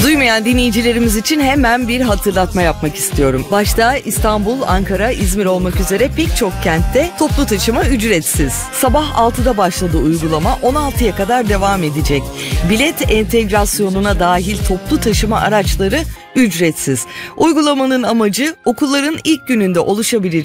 Duymayan dinleyicilerimiz için hemen bir hatırlatma yapmak istiyorum. Başta İstanbul, Ankara, İzmir olmak üzere pek çok kentte toplu taşıma ücretsiz. Sabah 6'da başladı uygulama, 16'ya kadar devam edecek. Bilet entegrasyonuna dahil toplu taşıma araçları ücretsiz. Uygulamanın amacı okulların ilk gününde oluşabilecek